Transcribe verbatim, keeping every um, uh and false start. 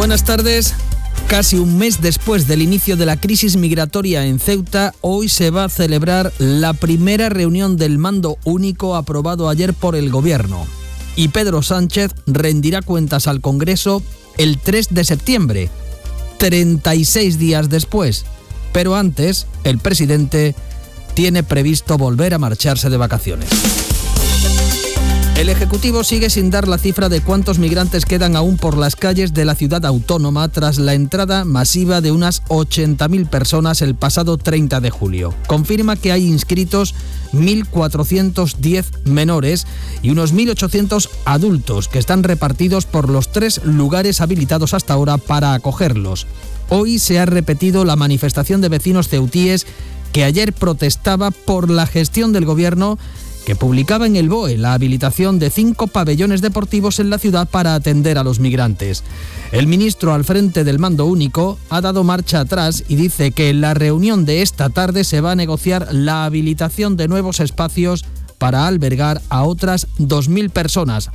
Buenas tardes. Casi un mes después del inicio de la crisis migratoria en Ceuta, hoy se va a celebrar la primera reunión del mando único aprobado ayer por el Gobierno. Y Pedro Sánchez rendirá cuentas al Congreso el tres de septiembre, treinta y seis días después. Pero antes, el presidente tiene previsto volver a marcharse de vacaciones. El Ejecutivo sigue sin dar la cifra de cuántos migrantes quedan aún por las calles de la ciudad autónoma tras la entrada masiva de unas ochenta mil personas el pasado treinta de julio. Confirma que hay inscritos mil cuatrocientos diez menores y unos mil ochocientos adultos que están repartidos por los tres lugares habilitados hasta ahora para acogerlos. Hoy se ha repetido la manifestación de vecinos ceutíes que ayer protestaba por la gestión del Gobierno, que publicaba en el B O E la habilitación de cinco pabellones deportivos en la ciudad para atender a los migrantes. El ministro al frente del mando único ha dado marcha atrás y dice que en la reunión de esta tarde se va a negociar la habilitación de nuevos espacios para albergar a otras dos mil personas.